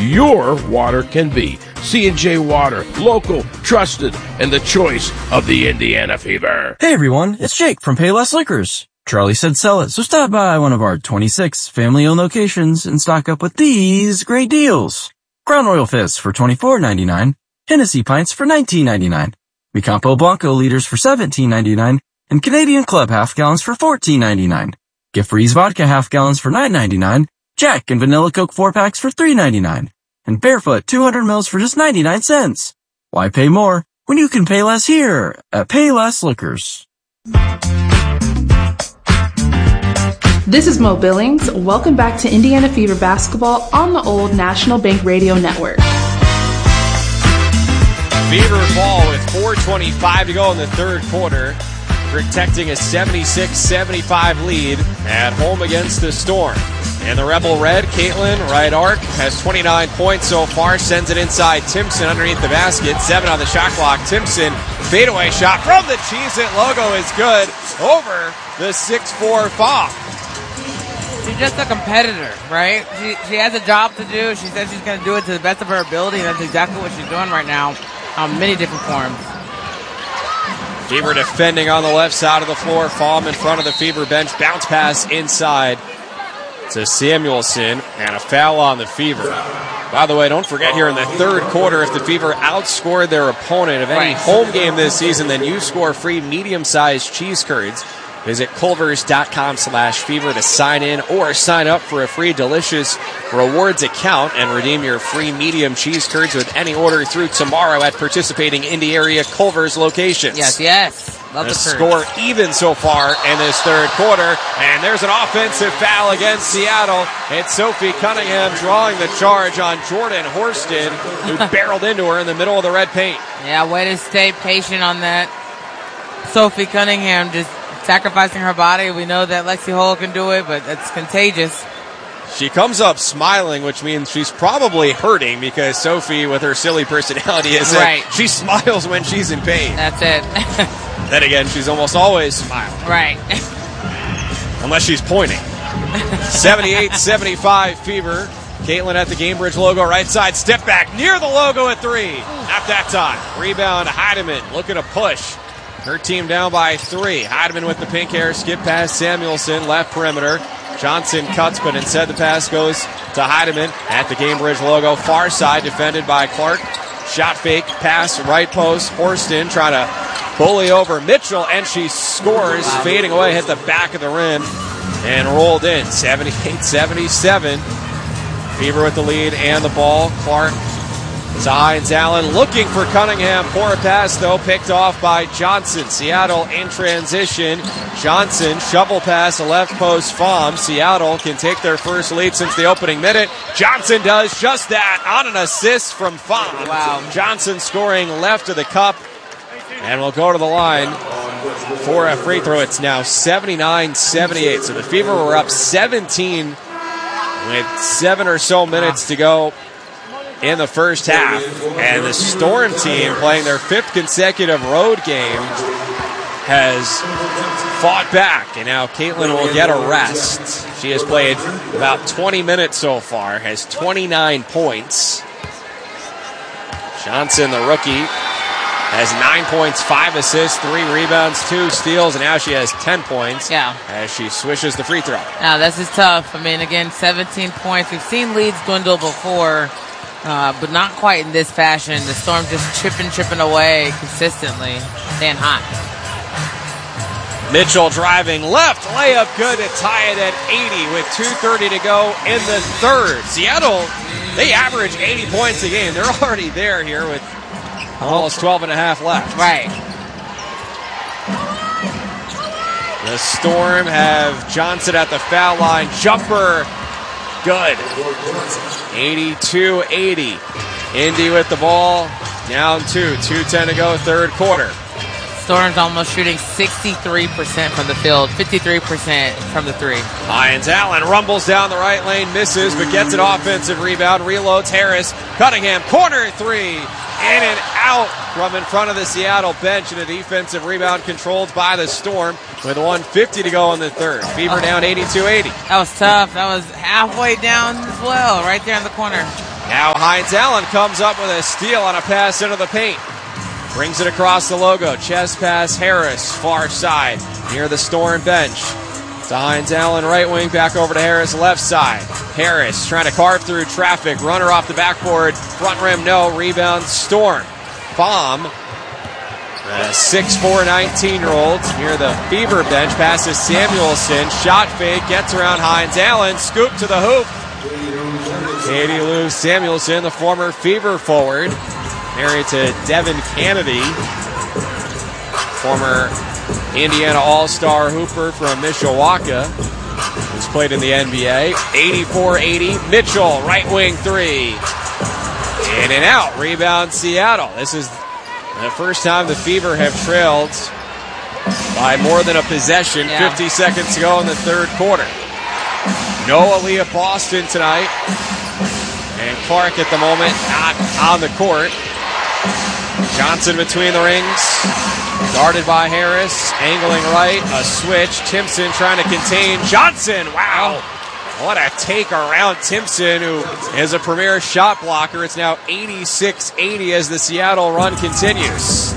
your water can be. C&J Water, local, trusted, and the choice of the Indiana Fever. Hey everyone, it's Jake from Payless Liquors. Charlie said sell it, so stop by one of our 26 family-owned locations and stock up with these great deals. Crown Royal Fists for $24.99, Hennessy Pints for $19.99, Micampo Blanco liters for $17.99, and Canadian Club half gallons for $14.99. Get Freeze Vodka half gallons for $9.99, Jack and Vanilla Coke 4-packs for $3.99, and Barefoot 200 mils for just 99 cents. Why pay more when you can pay less here at Payless Liquors? This is Mo Billings. Welcome back to Indiana Fever Basketball on the old National Bank Radio Network. Fever ball with 4:25 to go in the third quarter, protecting a 76-75 lead at home against the Storm. And the Rebel Red, Caitlin, right arc, has 29 points so far, sends it inside Timpson underneath the basket, 7 on the shot clock. Timpson, fadeaway shot from the Cheez-It logo is good over the 6'4" Fop. She's just a competitor, right? She has a job to do. She says she's going to do it to the best of her ability, and that's exactly what she's doing right now on many different forms. Fever defending on the left side of the floor. Fahm in front of the Fever bench. Bounce pass inside to Samuelson, and a foul on the Fever. By the way, don't forget here in the third quarter, if the Fever outscored their opponent of any home game this season, then you score free medium-sized cheese curds. Visit culvers.com/fever to sign in or sign up for a free Delicious Rewards account and redeem your free medium cheese curds with any order through tomorrow at participating Indy area Culver's locations. Yes. Love the score even so far in this third quarter, and there's an offensive foul against Seattle. It's Sophie Cunningham drawing the charge on Jordan Horsted, who barreled into her in the middle of the red paint. Yeah, way to stay patient on that. Sophie Cunningham just sacrificing her body. We know that Lexi Hull can do it, but it's contagious. She comes up smiling, which means she's probably hurting because Sophie, with her silly personality, is she smiles when she's in pain. That's it. Then again, she's almost always smiling. Right. Unless she's pointing. 78-75 Fever. Caitlin at the Gamebridge logo, right side, step back near the logo at 3. Not that time. Rebound, Heidemann looking to push. Her team down by 3. Heidemann with the pink hair, skip past Samuelson, left perimeter. Johnson cuts, but instead the pass goes to Heidemann at the Gamebridge logo. Far side, defended by Clark. Shot fake, pass, right post. Horston trying to bully over Mitchell, and she scores. Fading away, hit the back of the rim, and rolled in. 78-77. Fever with the lead and the ball. Clark to Hines Allen, looking for Cunningham. Poor pass, though, picked off by Johnson. Seattle in transition. Johnson, shovel pass, a left post, Fahm. Seattle can take their first lead since the opening minute. Johnson does just that on an assist from Fahm. Wow. Johnson scoring left of the cup, and will go to the line for a free throw. It's now 79-78. So the Fever were up 17 with 7 or so minutes to go in the first half, and the Storm team, playing their 5th consecutive road game, has fought back, and now Caitlin will get a rest. She has played about 20 minutes so far, has 29 points. Johnson, the rookie, has 9 points, 5 assists, 3 rebounds, 2 steals, and now she has 10 points as she swishes the free throw. Now, this is tough. I mean, again, 17 points. We've seen leads dwindle before, but not quite in this fashion. The Storm just chipping away consistently, staying hot. Mitchell driving left, layup good to tie it at 80 with 2:30 to go in the third. Seattle, they average 80 points a game. They're already there here with almost 12 and a half left. Right. The Storm have Johnson at the foul line. Jumper, good. 82-80. Indy with the ball. Down 2. 2:10 to go, third quarter. Storm's almost shooting 63% from the field, 53% from the 3. Hines Allen rumbles down the right lane, misses, but gets an offensive rebound. Reloads Harris. Cunningham, corner 3. In and out from in front of the Seattle bench, and a defensive rebound controlled by the Storm with 1:50 to go in the third. Fever down 82-80. That was tough. That was halfway down as well, right there in the corner. Now Hines Allen comes up with a steal on a pass into the paint. Brings it across the logo. Chest pass Harris, far side, near the Storm bench. To Hines Allen, right wing, back over to Harris, left side. Harris trying to carve through traffic. Runner off the backboard. Front rim, no. Rebound, Storm. Bomb. A 6'4", 19-year-old near the Fever bench. Passes Samuelson. Shot fake. Gets around Hines Allen. Scoop to the hoop. Katie Lou Samuelson, the former Fever forward. Married to Devin Kennedy. Former Indiana All-Star hooper from Mishawaka, who's played in the NBA. 84-80. Mitchell, right wing three. In and out. Rebound Seattle. This is the first time the Fever have trailed by more than a possession. 50 seconds to go in the third quarter. No Aaliyah Boston tonight. And Clark at the moment not on the court. Johnson between the rings. Guarded by Harris. Angling right. A switch. Timpson trying to contain Johnson. Wow. What a take around Timpson, who is a premier shot blocker. It's now 86-80 as the Seattle run continues.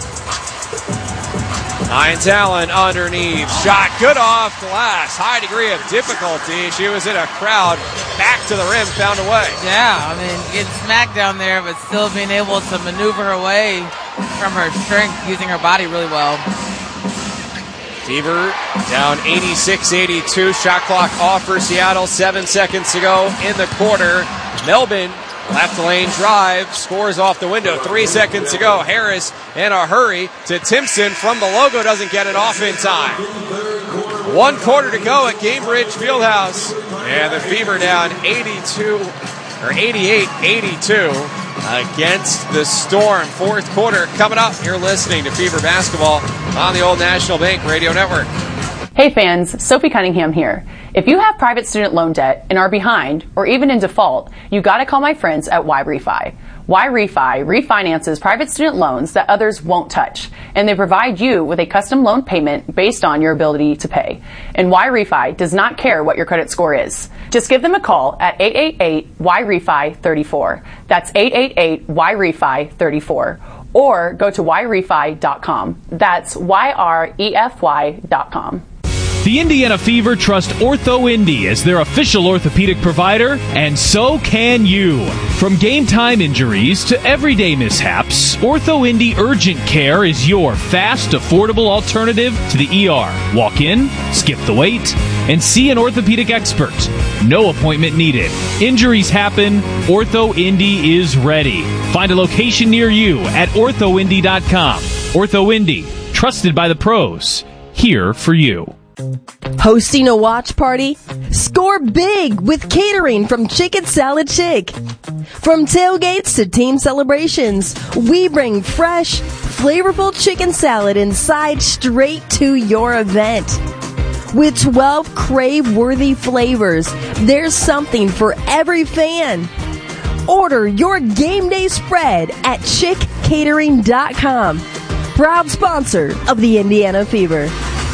Hines Allen underneath. Shot good off glass. High degree of difficulty. She was in a crowd. Back to the rim. Found a way. Yeah, I mean, getting smacked down there, but still being able to maneuver her way from her strength, using her body really well. Fever down 86-82. Shot clock off for Seattle. 7 seconds to go in the quarter. Melbourne, left lane drive, scores off the window. 3 seconds to go. Harris in a hurry to Timpson from the logo. Doesn't get it off in time. 1 quarter to go at Gainbridge Fieldhouse. And the Fever down 88-82 against the Storm. Fourth quarter coming up. You're listening to Fever Basketball on the Old National Bank Radio Network. Hey fans, Sophie Cunningham here. If you have private student loan debt and are behind or even in default, you gotta call my friends at YRefi. YRefi refinances private student loans that others won't touch, and they provide you with a custom loan payment based on your ability to pay. And YRefi does not care what your credit score is. Just give them a call at 888-YRefi-34. That's 888-YRefi-34. Or go to YRefi.com. That's YREFY.com. The Indiana Fever trust OrthoIndy as their official orthopedic provider, and so can you. From game-time injuries to everyday mishaps, OrthoIndy Urgent Care is your fast, affordable alternative to the ER. Walk in, skip the wait, and see an orthopedic expert. No appointment needed. Injuries happen. OrthoIndy is ready. Find a location near you at OrthoIndy.com. OrthoIndy, trusted by the pros. Here for you. Hosting a watch party? Score big with catering from Chicken Salad Chick. From tailgates to team celebrations, we bring fresh, flavorful chicken salad inside straight to your event. With 12 crave-worthy flavors, there's something for every fan. Order your game day spread at chickcatering.com. Proud sponsor of the Indiana Fever.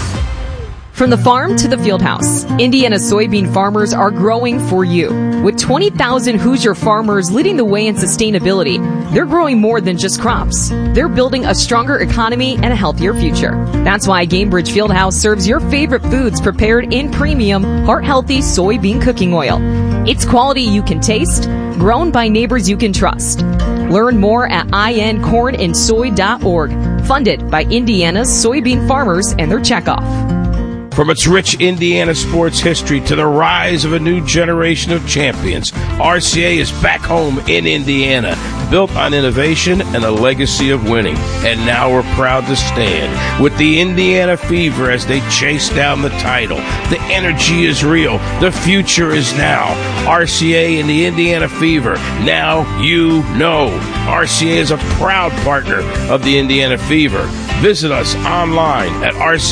From the farm to the fieldhouse, Indiana soybean farmers are growing for you. With 20,000 Hoosier farmers leading the way in sustainability, they're growing more than just crops. They're building a stronger economy and a healthier future. That's why Gainbridge Fieldhouse serves your favorite foods prepared in premium, heart-healthy soybean cooking oil. It's quality you can taste, grown by neighbors you can trust. Learn more at incornandsoy.org. Funded by Indiana's soybean farmers and their checkoff. From its rich Indiana sports history to the rise of a new generation of champions, RCA is back home in Indiana, built on innovation and a legacy of winning. And now we're proud to stand with the Indiana Fever as they chase down the title. The energy is real. The future is now. RCA and the Indiana Fever. Now you know. RCA is a proud partner of the Indiana Fever. Visit us online at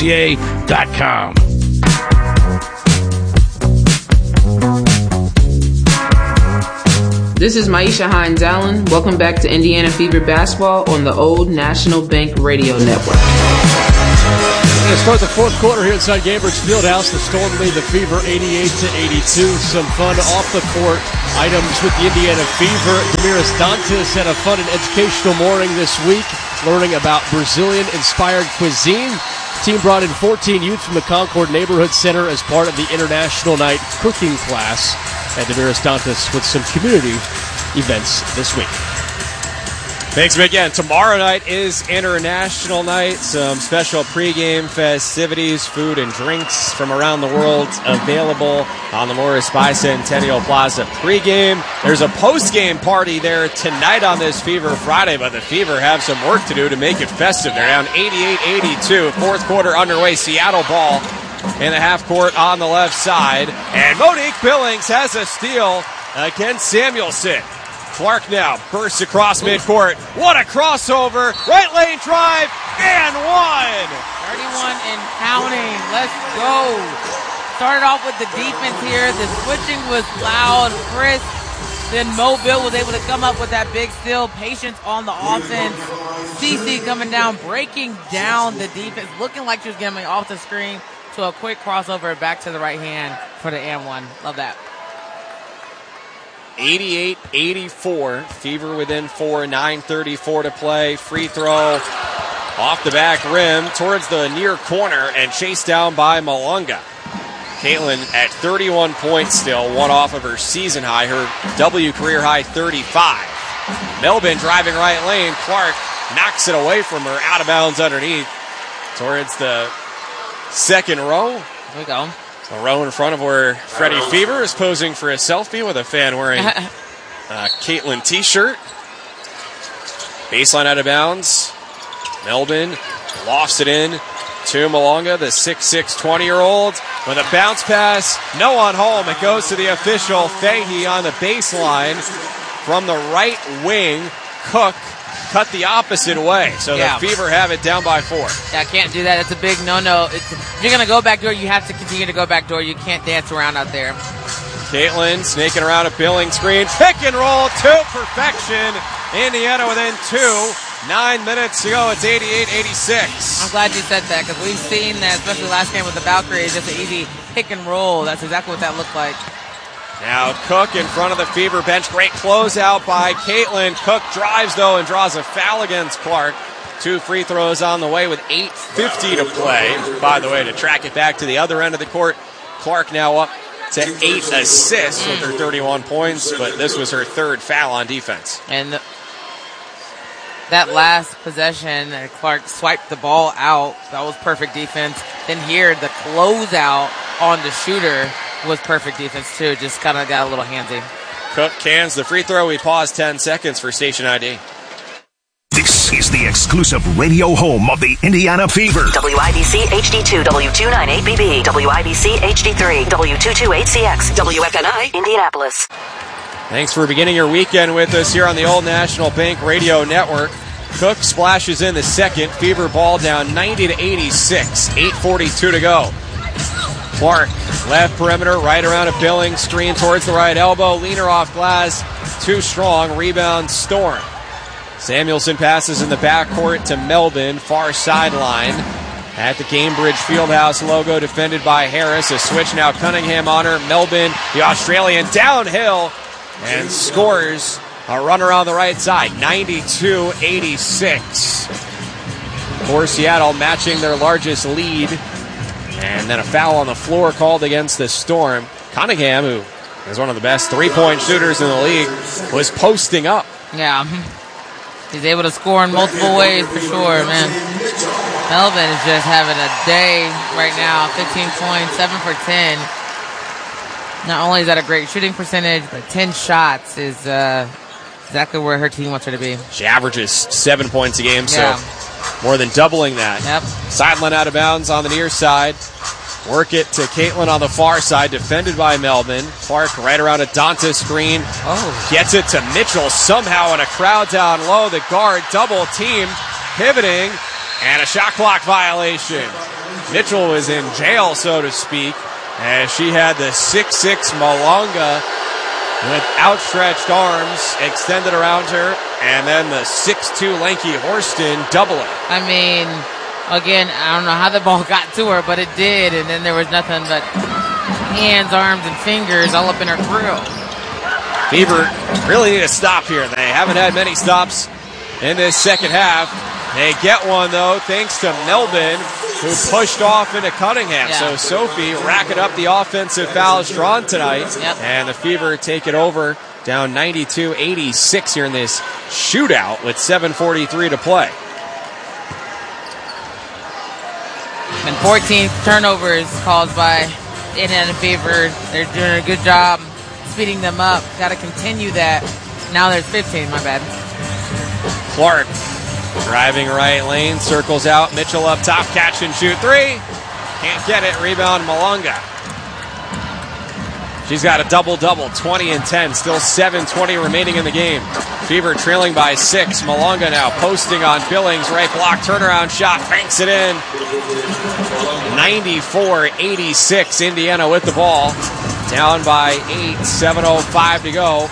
rca.com. This is Maisha Hines Allen. Welcome back to Indiana Fever Basketball on the Old National Bank Radio Network. We're going to start the fourth quarter here inside Gainbridge Fieldhouse. The Storm lead the Fever 88-82. Some fun off the court items with the Indiana Fever. Damiris Dantas had a fun and educational morning this week, learning about Brazilian-inspired cuisine. The team brought in 14 youth from the Concord Neighborhood Center as part of the International Night cooking class. And Damiris Dantas with some community events this week. Thanks again. Tomorrow night is International Night. Some special pregame festivities, food and drinks from around the world available on the Morris Bicentennial Plaza pregame. There's a postgame party there tonight on this Fever Friday, but the Fever have some work to do to make it festive. They're down 88-82. Fourth quarter underway. Seattle ball in the half court on the left side. And Monique Billings has a steal against Samuelson. Clark now bursts across midcourt. What a crossover. Right lane drive and one. 31 and counting. Let's go. Started off with the defense here. The switching was loud, crisp. Then Mobile was able to come up with that big steal. Patience on the offense. CC coming down, breaking down the defense. Looking like she was getting off the screen to a quick crossover back to the right hand for the and one. Love that. 88-84. Fever within 4, 9:34 to play. Free throw off the back rim towards the near corner and chased down by Malunga. Caitlin at 31 points still, one off of her season high, her W career high 35. Melvin driving right lane. Clark knocks it away from her, out of bounds underneath towards the second row. There we go. A row in front of where Freddie Fever is posing for a selfie with a fan wearing a Caitlin t-shirt. Baseline out of bounds. Melbourne lofts it in to Malunga, the 6'6", 20-year-old. With a bounce pass, no one home. It goes to the official, Fahey on the baseline. From the right wing, Cook cut the opposite way. So the Fever have it down by 4. Yeah, I can't do that. It's a big no-no. If you're going to go backdoor, you have to continue to go backdoor. You can't dance around out there. Caitlin snaking around a Billing screen. Pick and roll to perfection. Indiana within 2. 9 minutes to go. It's 88-86. I'm glad you said that because we've seen that, especially last game with the Valkyries, just an easy pick and roll. That's exactly what that looked like. Now Cook in front of the Fever bench. Great closeout by Caitlin. Cook drives, though, and draws a foul against Clark. 2 free throws on the way with 8:50 to play. By the way, to track it back to the other end of the court, Clark now up to 8 assists with her 31 points, but this was her 3rd foul on defense. And that last possession, Clark swiped the ball out. That was perfect defense. Then here, the closeout on the shooter was perfect defense, too. Just kind of got a little handsy. Cook cans the free throw. We pause 10 seconds for station ID. This is the exclusive radio home of the Indiana Fever. WIBC HD2, W298BB, WIBC HD3, W228CX, WFNI, Indianapolis. Thanks for beginning your weekend with us here on the Old National Bank Radio Network. Cook splashes in the second. Fever ball down 90-86. 8:42 to go. Clark, left perimeter, right around a Billing, screen towards the right elbow. Leaner off glass, too strong. Rebound Storm. Samuelson passes in the backcourt to Melvin, far sideline. At the Gainbridge Fieldhouse logo, defended by Harris. A switch now, Cunningham on her. Melvin, the Australian, downhill and scores a runner on the right side. 92-86. For Seattle, matching their largest lead. And then a foul on the floor called against the Storm. Cunningham, who is one of the best three-point shooters in the league, was posting up. Yeah. He's able to score in multiple ways for sure, man. Melvin is just having a day right now. 15 points, 7 for 10. Not only is that a great shooting percentage, but 10 shots is exactly where her team wants her to be. She averages 7 points a game, so more than doubling that. Yep. Sideline out of bounds on the near side. Work it to Caitlin on the far side, defended by Melvin. Clark right around a Dantas screen. Gets it to Mitchell somehow in a crowd down low. The guard double teamed, pivoting, and a shot clock violation. Mitchell was in jail, so to speak, as she had the 6'6" Malunga with outstretched arms extended around her, and then the 6'2" lanky Horston doubling. I mean, Again, I don't know how the ball got to her, but it did, and then there was nothing but hands, arms, and fingers all up in her grill. Fever really need a stop here. They haven't had many stops in this second half. They get one, though, thanks to Melvin, who pushed off into Cunningham. So Sophie racking up the offensive fouls drawn tonight. And the Fever take it over, down 92-86 here in this shootout with 7:43 to play. And 14 turnovers caused by Indiana Fever. They're doing a good job speeding them up. Got to continue that. Now there's 15, my bad. Clark driving right lane, circles out. Mitchell up top, catch and shoot three. Can't get it. Rebound Malunga. She's got a double-double, 20 and 10. Still 7:20 remaining in the game. Fever trailing by 6. Malunga now posting on Billings. Right block, turnaround shot, banks it in. 94-86. Indiana with the ball. Down by 8. 7:05 to go.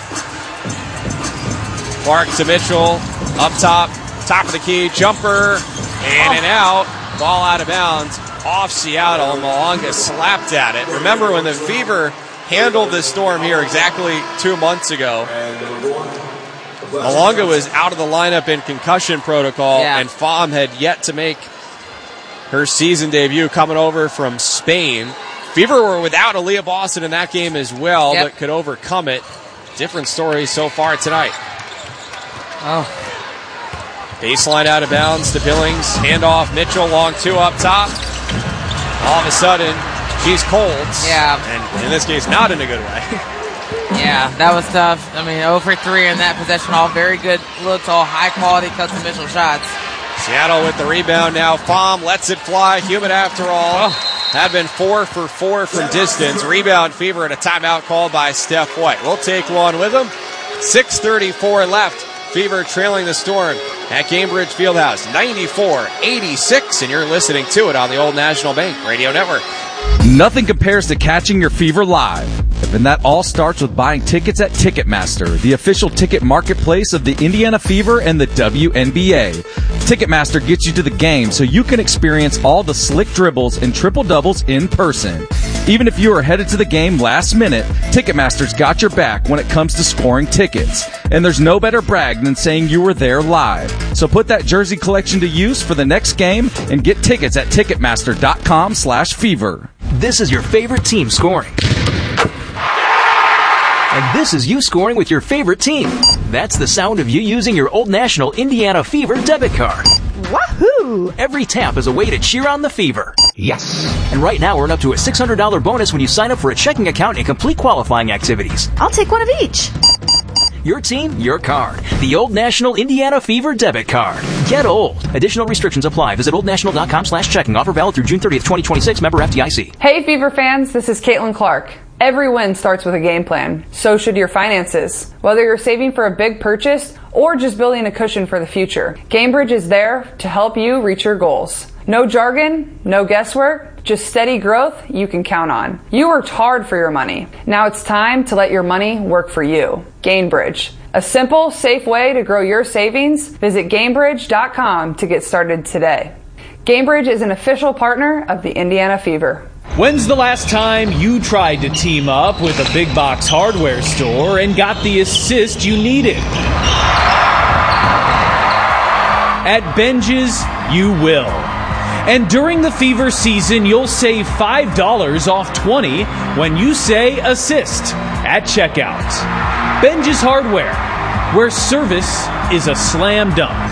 Clark to Mitchell. Up top. Top of the key. Jumper. In and out. Ball out of bounds. Off Seattle. Malunga slapped at it. Remember when the Fever handled this Storm here exactly 2 months ago, Malunga was out of the lineup in concussion protocol, and Pham had yet to make her season debut coming over from Spain. Fever were without Aaliyah Boston in that game as well, but could overcome it. Different story so far tonight. Baseline out of bounds to Billings. Handoff, Mitchell, long two up top. All of a sudden, she's cold. And in this case, not in a good way. That was tough. I mean, 0 for 3 in that possession. All very good looks, all high-quality custom Mitchell shots. Seattle with the rebound now. Pham lets it fly. Humid after all. Had been 4 for 4 from distance. Rebound Fever and a timeout called by Steph White. We'll take one with him. 6:34 left. Fever trailing the Storm at Gainbridge Fieldhouse. 94-86, and you're listening to it on the Old National Bank Radio Network. Nothing compares to catching your Fever live. And that all starts with buying tickets at Ticketmaster, the official ticket marketplace of the Indiana Fever and the WNBA. Ticketmaster gets you to the game so you can experience all the slick dribbles and triple-doubles in person. Even if you are headed to the game last minute, Ticketmaster's got your back when it comes to scoring tickets. And there's no better brag than saying you were there live. So put that jersey collection to use for the next game and get tickets at Ticketmaster.com/Fever. This is your favorite team scoring. And this is you scoring with your favorite team. That's the sound of you using your Old National Indiana Fever debit card. Wahoo! Every tap is a way to cheer on the Fever. Yes! And right now, earn up to a $600 bonus when you sign up for a checking account and complete qualifying activities. I'll take one of each. Your team, your card. The Old National Indiana Fever debit card. Get old. Additional restrictions apply. Visit oldnational.com/checking. Offer valid through June 30th, 2026. Member FDIC. Hey, Fever fans. This is Caitlin Clark. Every win starts with a game plan. So should your finances. Whether you're saving for a big purchase or just building a cushion for the future, Gainbridge is there to help you reach your goals. No jargon, no guesswork, just steady growth you can count on. You worked hard for your money. Now it's time to let your money work for you. Gainbridge. A simple, safe way to grow your savings. Visit Gainbridge.com to get started today. Gainbridge is an official partner of the Indiana Fever. When's the last time you tried to team up with a big box hardware store and got the assist you needed? At Benji's, you will. And during the Fever season, you'll save $5 off 20 when you say assist at checkout. Benji's Hardware, where service is a slam dunk.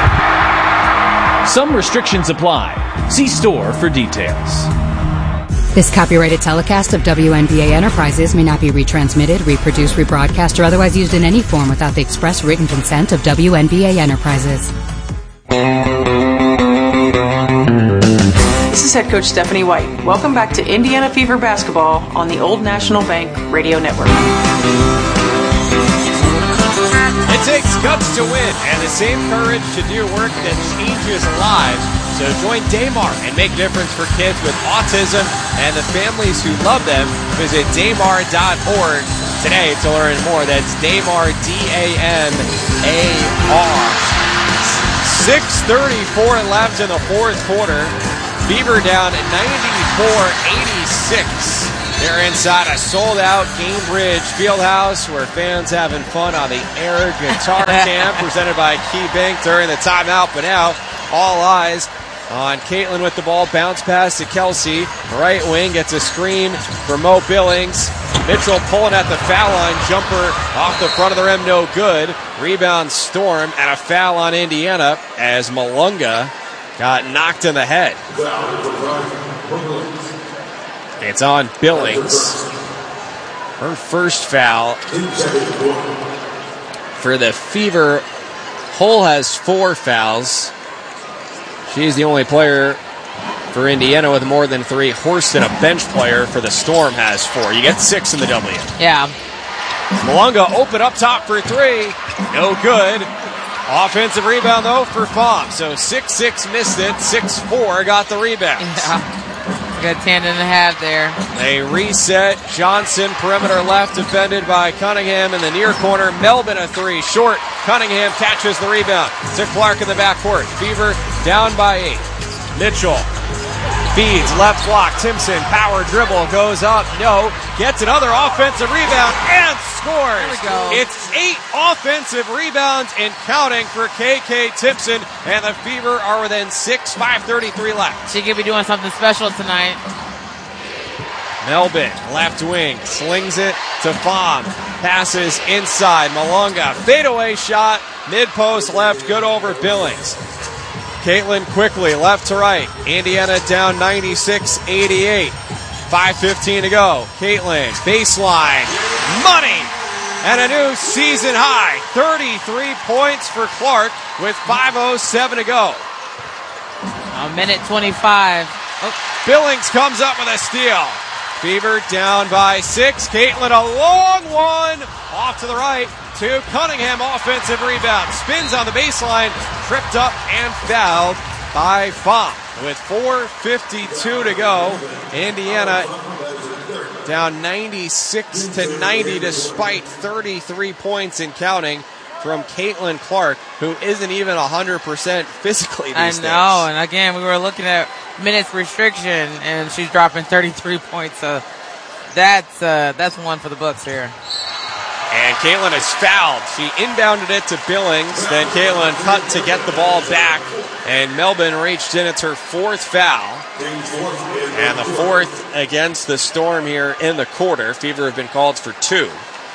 Some restrictions apply. See store for details. This copyrighted telecast of WNBA Enterprises may not be retransmitted, reproduced, rebroadcast, or otherwise used in any form without the express written consent of WNBA Enterprises. This is head coach Stephanie White. Welcome back to Indiana Fever basketball on the Old National Bank Radio Network. It takes guts to win and the same courage to do work that changes lives. So join Daymar and make a difference for kids with autism and the families who love them. Visit daymar.org today to learn more. That's Daymar, D-A-M-A-R. 6:34 left in the fourth quarter. Fever down 94-86. They're inside a sold-out Gainbridge Fieldhouse where fans having fun on the air guitar camp presented by KeyBank during the timeout. But now, all eyes on Caitlin with the ball. Bounce pass to Kelsey. Right wing gets a screen for Mo Billings. Mitchell pulling at the foul line. Jumper off the front of the rim, no good. Rebound Storm, and a foul on Indiana as Malunga got knocked in the head. It's on Billings. Her first foul for the Fever. Hull has 4 fouls. She's the only player for Indiana with more than 3. Horston, a bench player for the Storm, has 4. You get 6 in the W. Yeah. Malunga open up top for 3. No good. Offensive rebound, though, for Fom. So 6-6 missed it. 6-4 got the rebound. Yeah. Good 10.5 there. They reset. Johnson, perimeter left, defended by Cunningham in the near corner. Melvin a 3, short. Cunningham catches the rebound. To Clark in the backcourt. Fever down by 8. Mitchell feeds, left block. Timpson, power dribble, goes up. No. Gets another offensive rebound and scores. There we go. It's 8 offensive rebounds and counting for KK Timpson. And the Fever are within 6, 5:33 left. She could be doing something special tonight. Melvin, left wing, slings it to Fom. Passes inside. Malunga, fadeaway shot. Mid-post left, good over Billings. Caitlin quickly, left to right. Indiana down 96-88. 5:15 to go. Caitlin, baseline, money, and a new season high. 33 points for Clark with 5:07 to go. A minute 25. Oh. Billings comes up with a steal. Fever down by 6. Caitlin, a long one off to the right to Cunningham. Offensive rebound. Spins on the baseline. Tripped up and fouled by Fom. With 4:52 to go, Indiana down 96-90 despite 33 points and counting from Caitlin Clark, who isn't even 100% physically these days. I know, and again, we were looking at minutes restriction, and she's dropping 33 points, so that's one for the books here. And Caitlin is fouled. She inbounded it to Billings, then Caitlin cut to get the ball back, and Melbourne reached in. It's her 4th foul, and the 4th against the Storm here in the quarter. Fever have been called for 2.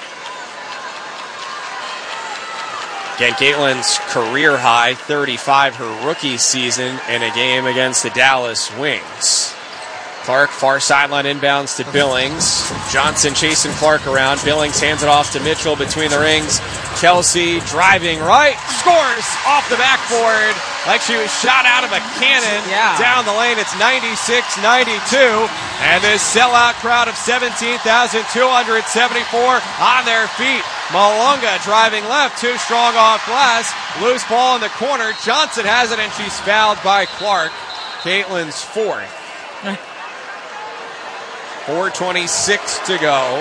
Again, Caitlin's career high, 35 her rookie season in a game against the Dallas Wings. Clark, far sideline inbounds to Billings. Johnson chasing Clark around. Billings hands it off to Mitchell between the rings. Chelsea driving right. Scores off the backboard like she was shot out of a cannon. Down the lane. It's 96-92. And this sellout crowd of 17,274 on their feet. Malunga driving left. Too strong off glass. Loose ball in the corner. Johnson has it, and she's fouled by Clark. Caitlin's 4th. 4:26 to go.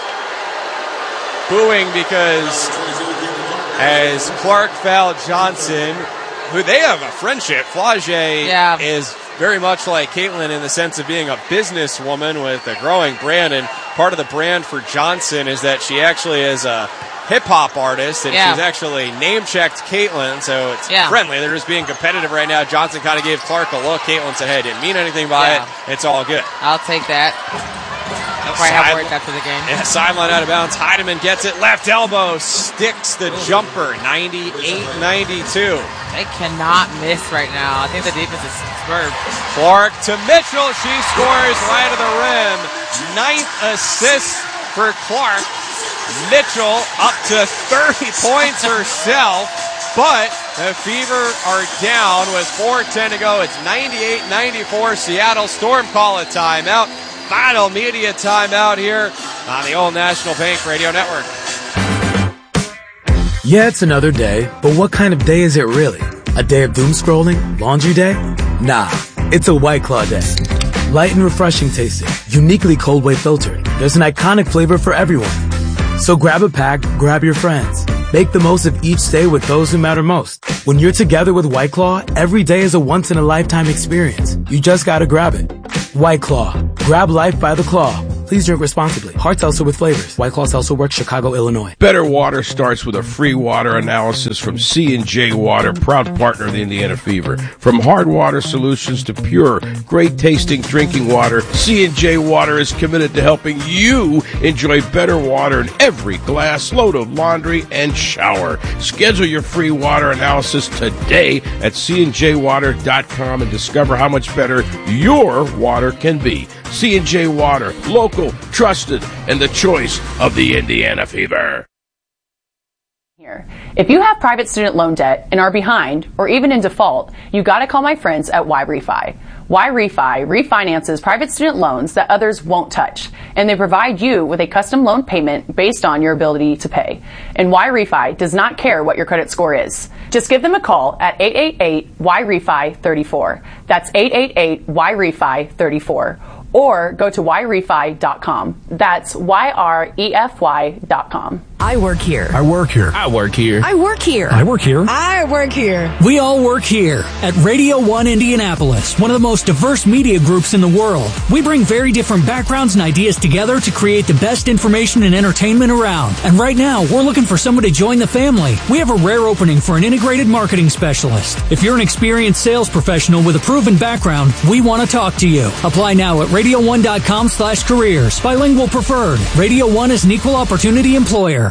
Booing because as Clark fouled Johnson, who they have a friendship. Flage is very much like Caitlin in the sense of being a businesswoman with a growing brand, and part of the brand for Johnson is that she actually is a hip-hop artist, and she's actually name-checked Caitlin, so it's friendly. They're just being competitive right now. Johnson kind of gave Clark a look. Caitlin said, hey, didn't mean anything by it. It's all good. I'll take that. I'll probably have words after the game. Yeah, sideline out of bounds. Heidemann gets it. Left elbow. Sticks the jumper. 98-92. They cannot miss right now. I think the defense is superb. Clark to Mitchell. She scores right of the rim. 9th assist for Clark. Mitchell up to 30 points herself, but the Fever are down with 4:10 to go. It's 98-94. Seattle Storm call a timeout. Final media timeout here on the Old National Bank Radio Network. Yeah, it's another day, but what kind of day is it really? A day of doom scrolling? Laundry day? Nah, it's a White Claw day. Light and refreshing tasting, uniquely cold way filtered. There's an iconic flavor for everyone. So grab a pack, grab your friends. Make the most of each day with those who matter most. When you're together with White Claw, every day is a once-in-a-lifetime experience. You just gotta grab it. White Claw. Grab life by the claw. Please drink responsibly. Hard seltzer with flavors. White Claw Seltzer Works, Chicago, Illinois. Better Water starts with a free water analysis from C&J Water, proud partner of the Indiana Fever. From hard water solutions to pure, great-tasting drinking water, C&J Water is committed to helping you enjoy better water in every glass, load of laundry, and shower. Schedule your free water analysis today at cnjwater.com and discover how much better your water can be. C&J Water, local, trusted, and the choice of the Indiana Fever. If you have private student loan debt and are behind or even in default, you got to call my friends at YRefi. YRefi refinances private student loans that others won't touch, and they provide you with a custom loan payment based on your ability to pay. And YRefi does not care what your credit score is. Just give them a call at 888-YRefi-34. That's 888-YRefi-34. Or go to YRefi.com. That's YREFY.com. I work here. I work here. I work here. I work here. I work here. I work here. We all work here at Radio 1 Indianapolis, one of the most diverse media groups in the world. We bring very different backgrounds and ideas together to create the best information and entertainment around. And right now, we're looking for someone to join the family. We have a rare opening for an integrated marketing specialist. If you're an experienced sales professional with a proven background, we want to talk to you. Apply now at radio1.com/careers. Bilingual preferred. Radio 1 is an equal opportunity employer.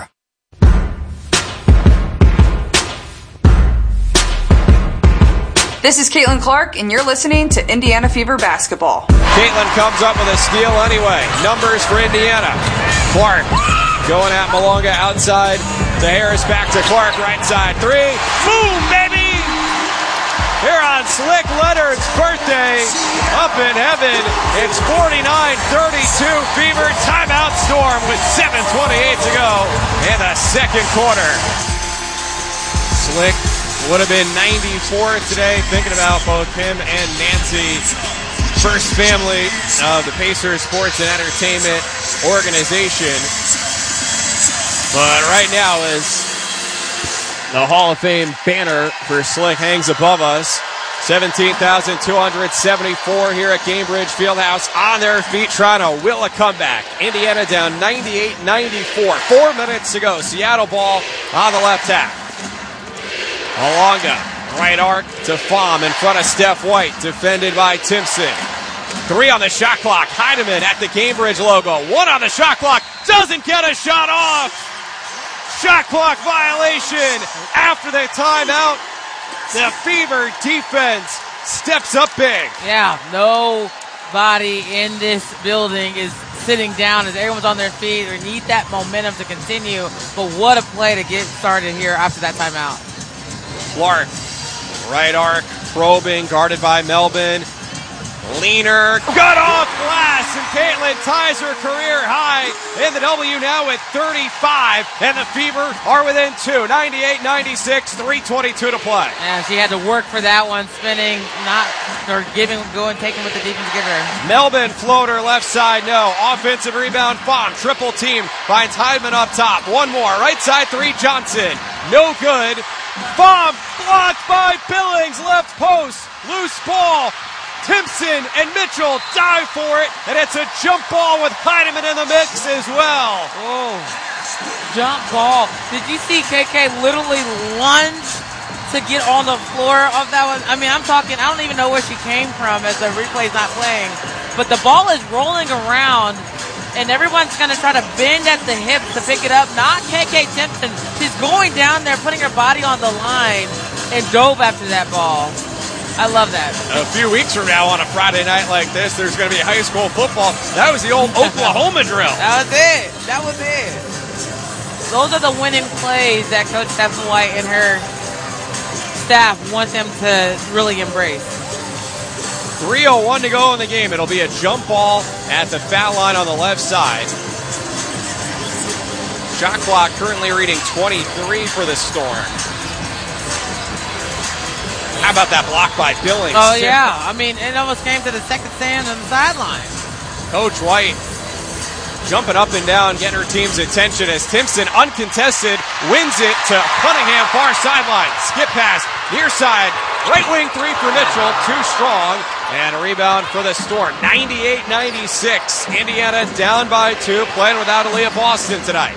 This is Caitlin Clark, and you're listening to Indiana Fever Basketball. Caitlin comes up with a steal anyway. Numbers for Indiana. Clark going at Malonga outside. The Harris back to Clark, right side. Three. Boom, baby! Here on Slick Leonard's birthday, up in heaven, it's 49-32 Fever. Timeout Storm with 7:28 to go in the second quarter. Slick would have been 94 today, thinking about both him and Nancy. First family of the Pacers Sports and Entertainment Organization. But right now, as the Hall of Fame banner for Slick hangs above us, 17,274 here at Gainbridge Fieldhouse on their feet trying to will a comeback. Indiana down 98-94. 4 minutes to go. Seattle ball on the left half. Malonga, right arc to Pham in front of Steph White, defended by Timpson. 3 on the shot clock. Heidemann at the Gainbridge logo. 1 on the shot clock. Doesn't get a shot off. Shot clock violation after the timeout. The Fever defense steps up big. Yeah, nobody in this building is sitting down as everyone's on their feet. They need that momentum to continue. But what a play to get started here after that timeout. Clark, right arc, probing, guarded by Melvin. Leaner, cut off glass, and Caitlin ties her career high in the W now with 35, and the Fever are within 2. 98-96, 3:22 to play. And she had to work for that one, spinning, taking what the defense give her. Melvin floater left side, no. Offensive rebound, Pham, triple team, finds Heidemann up top. One more, right side 3, Johnson, no good. Pham blocked by Billings, left post, loose ball. Timpson and Mitchell dive for it, and it's a jump ball with Heidemann in the mix as well. Oh, jump ball. Did you see KK literally lunge to get on the floor of that one? I mean, I don't even know where she came from as the replay's not playing, but the ball is rolling around, and everyone's going to try to bend at the hips to pick it up. Not KK Timpson. She's going down there, putting her body on the line, and dove after that ball. I love that. A few weeks from now on a Friday night like this, there's going to be high school football. That was the old Oklahoma drill. That was it. Those are the winning plays that Coach Stephen White and her staff want them to really embrace. 3:01 to go in the game. It'll be a jump ball at the foul line on the left side. Shot clock currently reading 23 for the Storm. How about that block by Billings? Oh, yeah. I mean, it almost came to the second stand on the sideline. Coach White jumping up and down, getting her team's attention as Timpson, uncontested, wins it to Cunningham, far sideline. Skip pass, near side, right wing three for Mitchell, too strong. And a rebound for the Storm. 98-96. Indiana down by 2, playing without Aaliyah Boston tonight.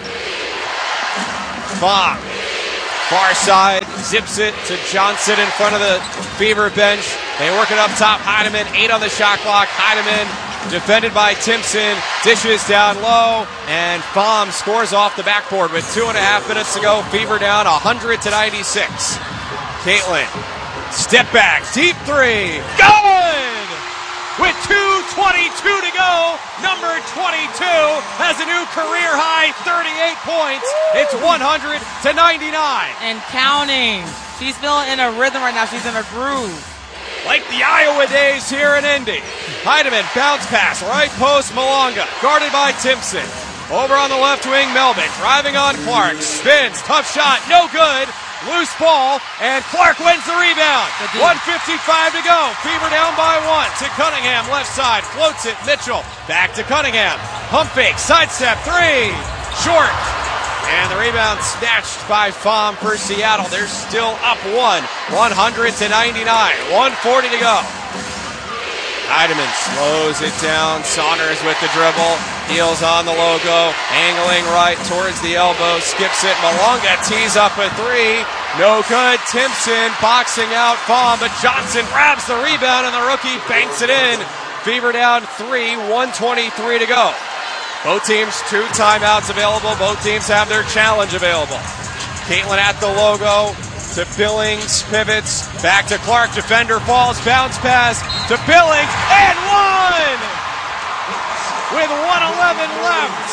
Baum, far side, zips it to Johnson in front of the Fever bench. They work it up top. Heidemann, 8 on the shot clock. Heidemann defended by Timpson, dishes down low, and Baum scores off the backboard with 2.5 minutes to go. Fever down 100-96. Caitlin, step back, deep three, good! With 2:22 to go, number 22 has a new career high 38 points. It's 100-99. And counting. She's feeling in a rhythm right now. She's in a groove. Like the Iowa days here in Indy. Heidemann, bounce pass, right post, Malonga, guarded by Timpson. Over on the left wing, Melvin, driving on Clark, spins, tough shot, no good. Loose ball, and Clark wins the rebound. 1:55 to go. Fever down by 1 to Cunningham, left side, floats it, Mitchell, back to Cunningham. Pump fake, sidestep, 3, short. And the rebound snatched by Baum for Seattle. They're still up 1, 100-99. 1:40 to go. Heidemann slows it down. Saunders with the dribble. Heels on the logo. Angling right towards the elbow. Skips it. Malonga tees up a 3. No good. Timpson boxing out Baum, but Johnson grabs the rebound and the rookie banks it in. Fever down 3, 1:23 to go. Both teams 2 timeouts available. Both teams have their challenge available. Caitlin at the logo. To Billings, pivots, back to Clark, defender falls, bounce pass to Billings, and 1! With 1:11 left.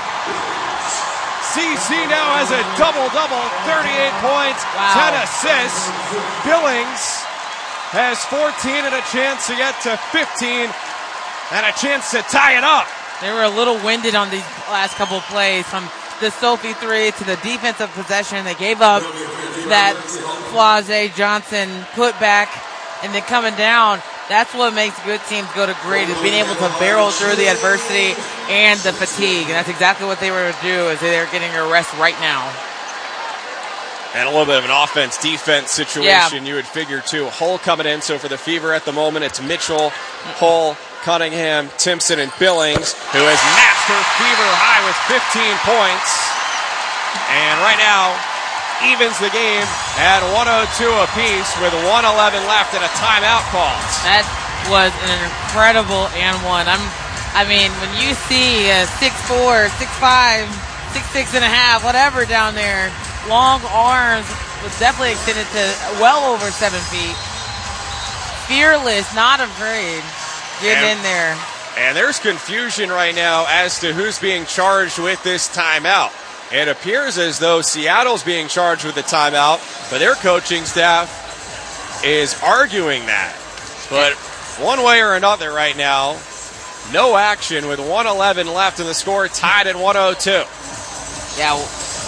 CC now has a double-double, 38 points, 10 assists. Billings has 14 and a chance to get to 15 and a chance to tie it up. They were a little winded on these last couple of plays from the Sophie 3 to the defensive possession. They gave up that Flage Johnson put back and then coming down. That's what makes good teams go to great, is being able to barrel through the adversity and the fatigue. And that's exactly what they were to do, as they're getting a rest right now. And a little bit of an offense-defense situation, you would figure, too. Hull coming in, so for the Fever at the moment, it's Mitchell, Hull, Cunningham, Timpson, and Billings, who has matched her Fever high with 15 points. And right now, evens the game at 102 apiece with 1:11 left and a timeout called. That was an incredible and one. I mean, when you see a 6'4", 6'5", 6'6 and a half, whatever down there, long arms, was definitely extended to well over 7 feet. Fearless, not afraid. Get in there. And there's confusion right now as to who's being charged with this timeout. It appears as though Seattle's being charged with the timeout, but their coaching staff is arguing that. But one way or another right now, no action with 1:11 left and the score tied at 102. Yeah,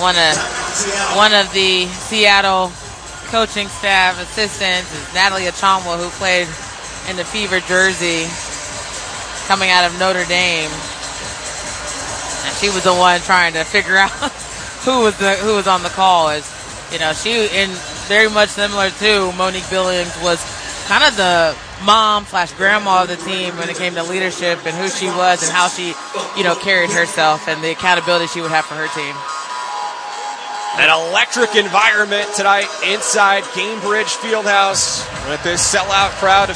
one of the Seattle coaching staff assistants is Natalie Achamwa, who played in the Fever jersey coming out of Notre Dame. And she was the one trying to figure out who was on the call. As you know, she, in very much similar to Monique Billings, was kind of the mom/grandma of the team when it came to leadership and who she was and how she, carried herself and the accountability she would have for her team. An electric environment tonight inside Cambridge Fieldhouse with this sellout crowd of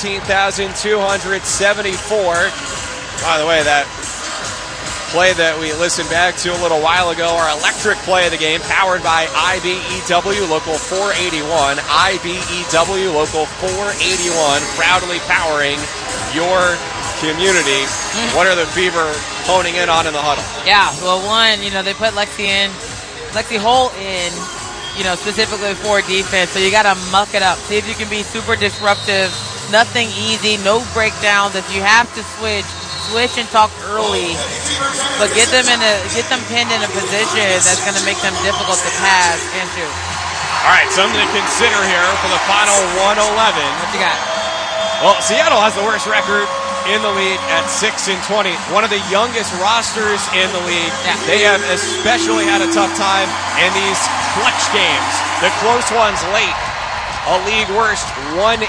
17,274. By the way, that play that we listened back to a little while ago, our electric play of the game, powered by IBEW Local 481. IBEW Local 481, proudly powering your community. What are the Fever honing in on in the huddle? Yeah, well, one, they put Lexi Hull in, specifically for defense, so you got to muck it up. See if you can be super disruptive. Nothing easy, no breakdowns. If you have to switch and talk early, but get them pinned in a position that's going to make them difficult to pass and shoot. All right, something to consider here for the final 111. What you got? Well, Seattle has the worst record in the league at 6-20. One of the youngest rosters in the league. Yeah. They have especially had a tough time in these clutch games. The close ones late. A league worst 1-9.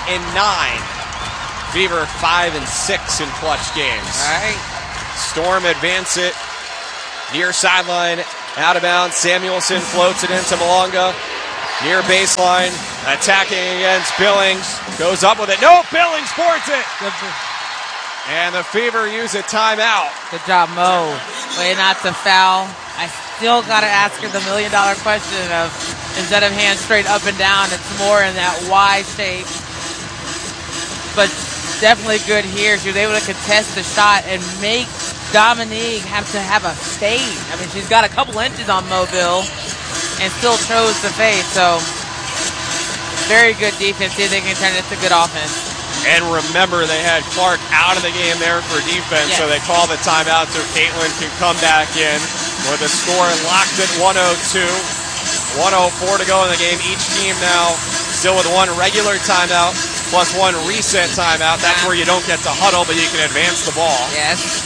Fever 5-6 in clutch games. All right. Storm advance it. Near sideline, out of bounds. Samuelson floats it into Malonga. Near baseline, attacking against Billings. Goes up with it. No, Billings boards it. And the Fever use a timeout. Good job, Mo. Way not to foul. I still got to ask her the $1 million question of, instead of hands straight up and down, it's more in that Y shape. But definitely good here. She was able to contest the shot and make Dominique have to have a fade. I mean, she's got a couple inches on Mobile and still chose to fade. So, very good defense. See if they can turn this to good offense. And remember, they had Clark out of the game there for defense, so they call the timeout so Caitlin can come back in with the score locked at 102. 104 to go in the game. Each team now still with one regular timeout plus one reset timeout. That's where you don't get to huddle, but you can advance the ball. Yes.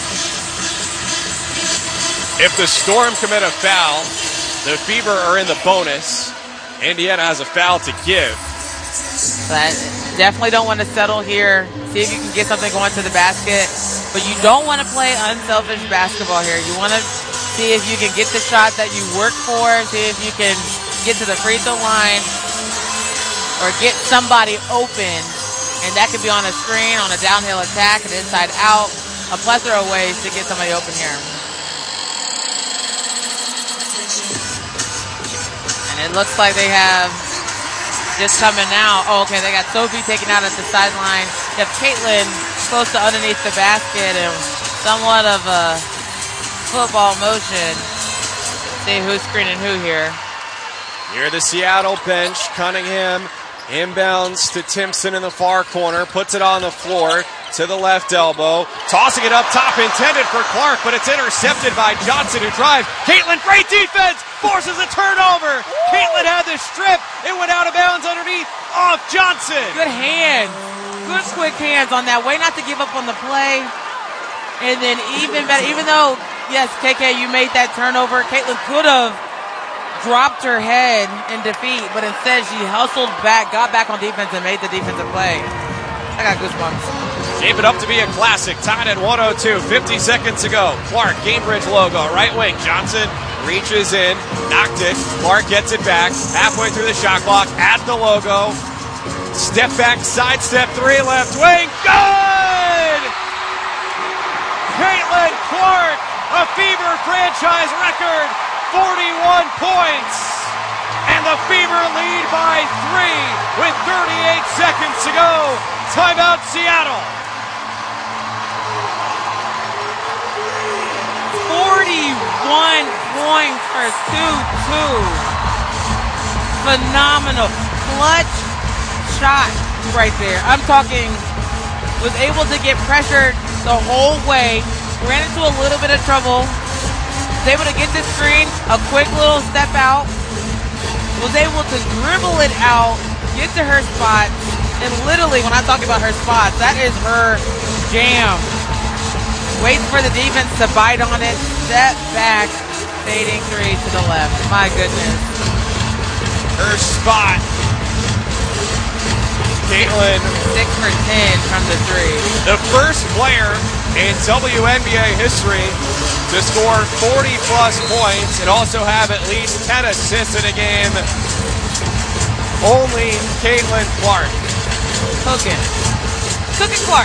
If the Storm commit a foul, the Fever are in the bonus. Indiana has a foul to give. But definitely don't want to settle here. See if you can get something going to the basket. But you don't want to play unselfish basketball here. You want to see if you can get the shot that you work for. See if you can get to the free throw line or get somebody open. And that could be on a screen, on a downhill attack, an inside out. A plethora of ways to get somebody open here. And it looks like they have just coming out. Oh, okay, they got Sophie taken out at the sideline. You have Caitlin close to underneath the basket and somewhat of a football motion. See who's screening who here. Near the Seattle bench, Cunningham inbounds to Timpson in the far corner, puts it on the floor to the left elbow, tossing it up top, intended for Clark, but it's intercepted by Johnson, who drives. Caitlin, great defense, forces a turnover. Caitlin had the strip. It went out of bounds underneath, off Johnson. Good hands. Good quick hands on that. Way not to give up on the play. And then even better, even though, yes, KK, you made that turnover, Caitlin could have dropped her head in defeat, but instead she hustled back, got back on defense, and made the defensive play. I got goosebumps. Shape it up to be a classic. Tied at 102. 50 seconds to go. Clark, Gamebridge logo, right wing. Johnson reaches in, knocked it. Clark gets it back. Halfway through the shot clock, at the logo. Step back, sidestep three, left wing. Good! Caitlin Clark, a Fever franchise record, 41 points. And the Fever lead by 3 with 38 seconds to go. Timeout, Seattle. 41 points for 2-2. Phenomenal. Clutch shot right there. I'm talking, was able to get pressured the whole way. Ran into a little bit of trouble. Was able to get the screen, a quick little step out. Was able to dribble it out, get to her spot. And literally, when I talk about her spots, that is her jam. Waits for the defense to bite on it. Step back. Fading three to the left. My goodness. Her spot. Caitlin. 6 for 10 from the three. The first player in WNBA history to score 40-plus points and also have at least 10 assists in a game. Only Caitlin Clark. Cooking Clark.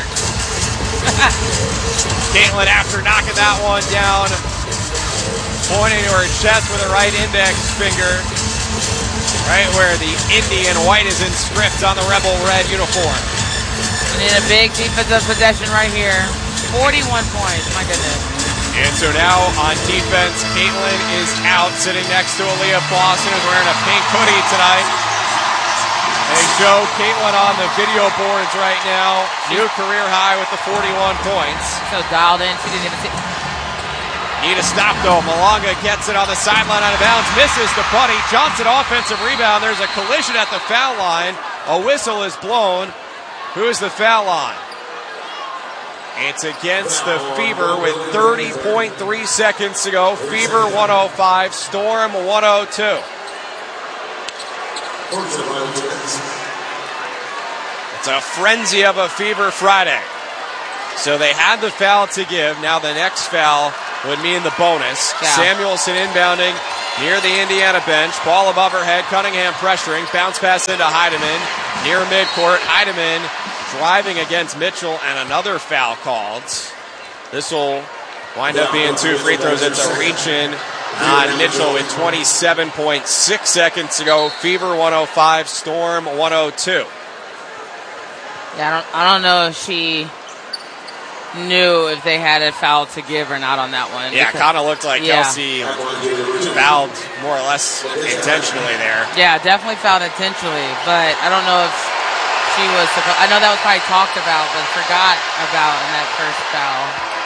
Caitlin, after knocking that one down, pointing to her chest with her right index finger, right where the Indian white is inscribed on the Rebel red uniform. And in a big defensive possession right here. 41 points, my goodness. And so now on defense, Caitlin is out, sitting next to Aaliyah Boston, who's wearing a pink hoodie tonight. They show Caitlin on the video boards right now. New career high with the 41 points. So dialed in, she didn't even see. Need a stop though. Malonga gets it on the sideline out of bounds. Misses the bunny. Johnson offensive rebound. There's a collision at the foul line. A whistle is blown. Who is the foul line? It's against the Fever with 30.3 seconds to go. Fever 105, Storm 102. It's a frenzy of a Fever Friday. So they had the foul to give. Now the next foul would mean the bonus. Yeah. Samuelson inbounding near the Indiana bench. Ball above her head. Cunningham pressuring. Bounce pass into Heidemann near midcourt. Heidemann driving against Mitchell, and another foul called. This will wind up being 2 free throws. It's a reach-in on Mitchell with 27.6 seconds to go. Fever 105, Storm 102. Yeah, I don't know if she knew if they had a foul to give or not on that one. Yeah, kind of looked like Kelsey fouled more or less intentionally there. Yeah, definitely fouled intentionally, but I don't know if she was supposed. I know that was probably talked about, but forgot about in that first foul.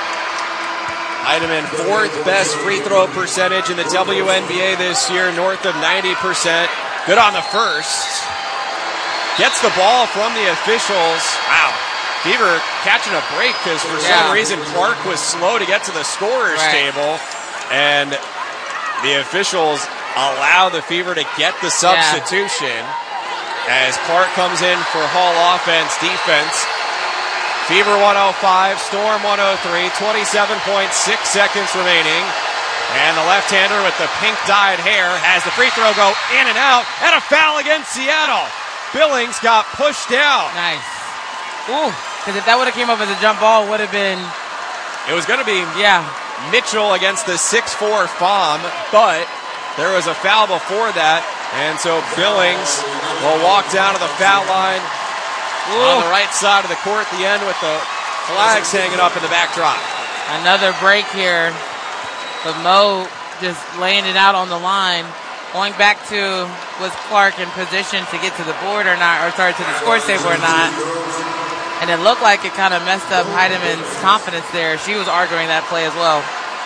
Heidemann, 4th best free throw percentage in the WNBA this year, north of 90%. Good on the first. Gets the ball from the officials. Wow. Fever catching a break because for some reason Clark was slow to get to the scorer's table. And the officials allow the Fever to get the substitution as Clark comes in for Hall offense, defense. Fever 105, Storm 103, 27.6 seconds remaining. And the left-hander with the pink-dyed hair has the free throw go in and out, and a foul against Seattle. Billings got pushed down. Nice. Ooh, because if that would have came up as a jump ball, it would have been... It was going to be Mitchell against the 6'4" Pham, but there was a foul before that, and so Billings will walk down to the foul line on the right side of the court at the end with the flags hanging up in the backdrop. Another break here, but Mo just laying it out on the line. Going back to, was Clark in position to get to the board or not, or sorry, to the score table or not? And it looked like it kind of messed up Heidemann's confidence there. She was arguing that play as well.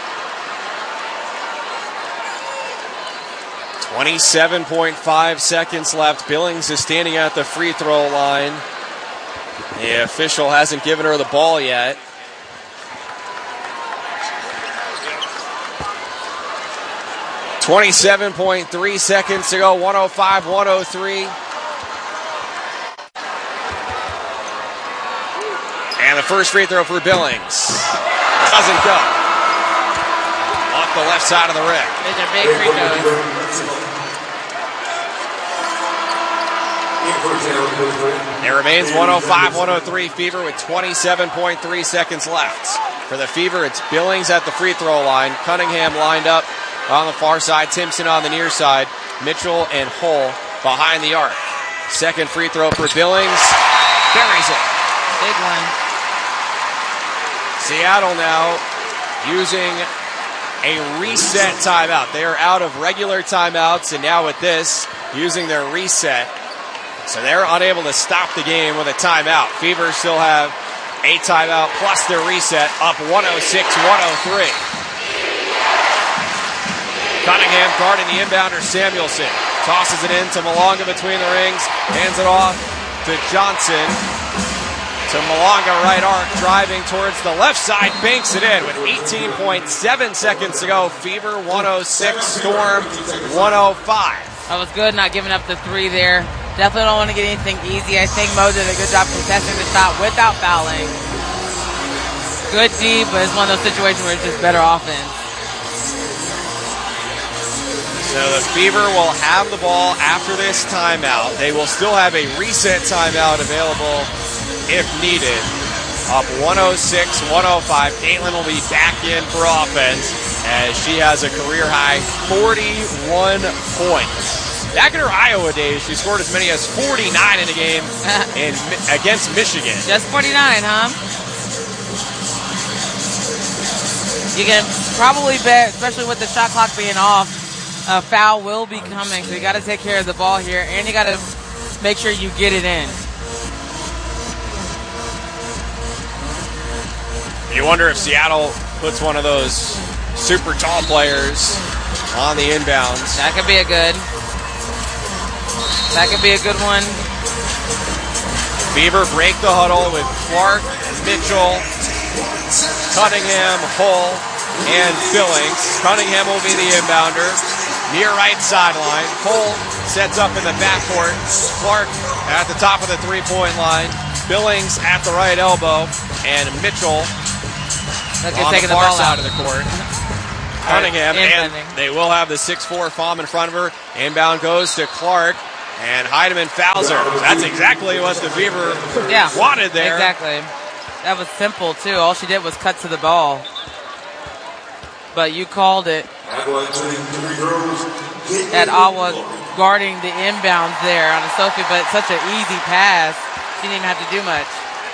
27.5 seconds left. Billings is standing at the free throw line. The official hasn't given her the ball yet. .3 seconds to go, 105-103. And the first free throw for Billings doesn't go. Off the left side of the rim. These are big free throws. It remains 105-103 Fever with 27.3 seconds left. For the Fever, it's Billings at the free throw line. Cunningham lined up on the far side. Timpson on the near side. Mitchell and Hull behind the arc. Second free throw for Billings. Buries it. Big one. Seattle now using a reset timeout. They are out of regular timeouts, and now with this, using their reset. So they're unable to stop the game with a timeout. Fever still have a timeout plus their reset, up 106-103. Cunningham guarding the inbounder, Samuelson. Tosses it in to Malonga between the rings. Hands it off to Johnson. To Malonga, right arc, driving towards the left side. Banks it in with 18.7 seconds to go. Fever 106, Storm 105. That was good, not giving up the three there. Definitely don't want to get anything easy. I think Mo did a good job contesting the shot without fouling. Good D, but it's one of those situations where it's just better offense. So the Fever will have the ball after this timeout. They will still have a reset timeout available if needed. Up 106-105. Caitlin will be back in for offense as she has a career-high 41 points. Back in her Iowa days, she scored as many as 49 in a game against Michigan. Just 49, huh? You can probably bet, especially with the shot clock being off, a foul will be coming. So you got to take care of the ball here, and you got to make sure you get it in. You wonder if Seattle puts one of those super tall players on the inbounds. That could be a good one. Fever break the huddle with Clark, Mitchell, Cunningham, Hull, and Billings. Cunningham will be the inbounder. Near right sideline. Hull sets up in the backcourt. Clark at the top of the three-point line. Billings at the right elbow. And Mitchell on the far side of the court. Cunningham, and they will have the 6'4" Pham in front of her. Inbound goes to Clark, and Heidemann fouls her. That's exactly what the Fever wanted there. Exactly. That was simple, too. All she did was cut to the ball. But you called it. That Awa guarding the inbounds there on a Sophie, but such an easy pass. She didn't even have to do much.